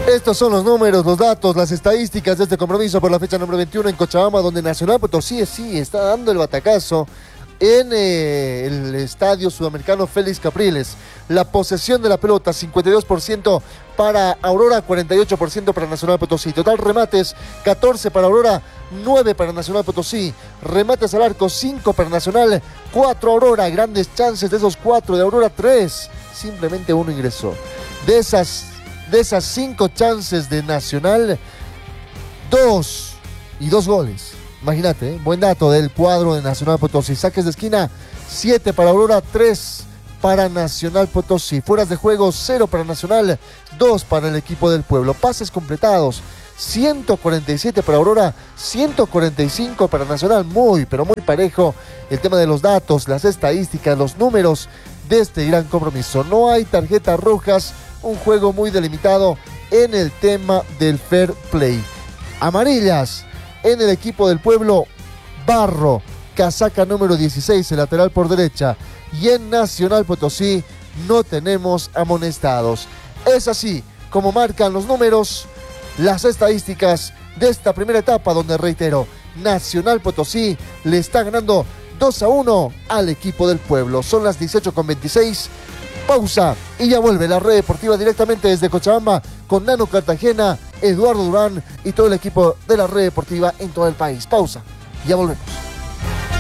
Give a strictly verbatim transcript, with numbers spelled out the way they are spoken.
Estos son los números, los datos, las estadísticas de este compromiso por la fecha número veintiuno en Cochabamba, donde Nacional Potosí sí está dando el batacazo en eh, el estadio sudamericano Félix Capriles. La posesión de la pelota, cincuenta y dos por ciento para Aurora, cuarenta y ocho por ciento para Nacional Potosí. Total remates, catorce para Aurora, nueve para Nacional Potosí. Remates al arco, cinco para Nacional, cuatro Aurora. Grandes chances de esos cuatro de Aurora, tres. Simplemente uno ingresó. De esas, de esas cinco chances de Nacional, dos y dos goles. Imagínate, ¿eh? Buen dato del cuadro de Nacional Potosí. Saques de esquina, siete para Aurora, tres para Nacional Potosí. Fueras de juego, cero para Nacional, dos para el equipo del pueblo. Pases completados, ciento cuarenta y siete para Aurora, ciento cuarenta y cinco para Nacional. Muy, pero muy parejo el tema de los datos, las estadísticas, los números de este gran compromiso. No hay tarjetas rojas, un juego muy delimitado en el tema del fair play. Amarillas en el equipo del pueblo, Barro, casaca número dieciséis, el lateral por derecha. Y en Nacional Potosí no tenemos amonestados. Es así como marcan los números, las estadísticas de esta primera etapa, donde, reitero, Nacional Potosí le está ganando dos a uno al equipo del pueblo. Son las dieciocho con veintiséis. Pausa y ya vuelve la Red Deportiva directamente desde Cochabamba con Nano Cartagena, Eduardo Durán y todo el equipo de la Red Deportiva en todo el país. Pausa, ya volvemos.